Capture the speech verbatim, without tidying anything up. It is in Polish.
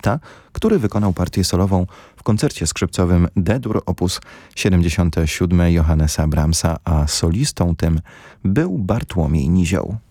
Mozarta, który wykonał partię solową w koncercie skrzypcowym D-dur op. siedemdziesiąt siedem Johannesa Brahmsa, a solistą tym był Bartłomiej Nizioł.